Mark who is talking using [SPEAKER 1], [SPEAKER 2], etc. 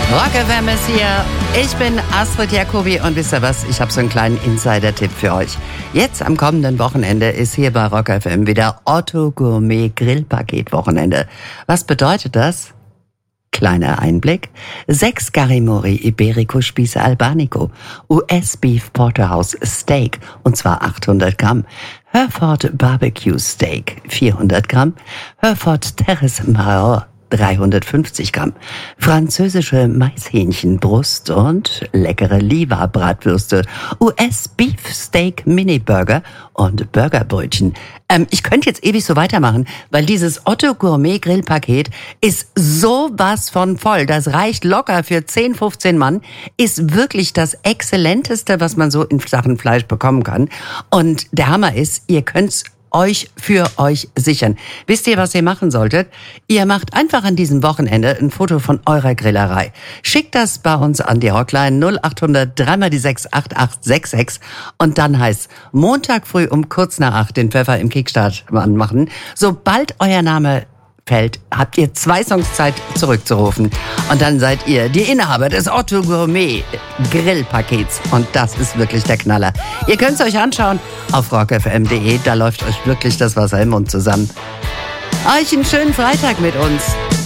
[SPEAKER 1] Rock FM ist hier. Ich bin Astrid Jacobi und wisst ihr was? Ich habe so einen kleinen Insider-Tipp für euch. Jetzt am kommenden Wochenende ist hier bei Rock FM wieder Otto Gourmet Grillpaket-Wochenende. Was bedeutet das? Kleiner Einblick. 6 Garimori Iberico Spieße Albanico, US Beef Porterhouse Steak, und zwar 800 Gramm. Hereford Barbecue Steak, 400 Gramm. Hereford Terrace Maror, 350 Gramm. Französische Maishähnchenbrust und leckere Liva-Bratwürste, US Beef Steak Mini Burger und Burgerbrötchen. Ich könnte jetzt ewig so weitermachen, weil dieses Otto Gourmet Grillpaket ist sowas von voll. Das reicht locker für 10, 15 Mann. Ist wirklich das Exzellenteste, was man so in Sachen Fleisch bekommen kann. Und der Hammer ist, ihr könnt's für euch sichern. Wisst ihr, was ihr machen solltet? Ihr macht einfach an diesem Wochenende ein Foto von eurer Grillerei. Schickt das bei uns an die Hotline 0800 3x6 8866 und dann heißt Montag früh um kurz nach 8 den Pfeffer im Kickstart anmachen. Sobald euer Name fällt, habt ihr 2 Songs Zeit zurückzurufen. Und dann seid ihr die Inhaber des Otto Gourmet Grillpakets. Und das ist wirklich der Knaller. Ihr könnt es euch anschauen auf rockfm.de. Da läuft euch wirklich das Wasser im Mund zusammen. Euch einen schönen Freitag mit uns.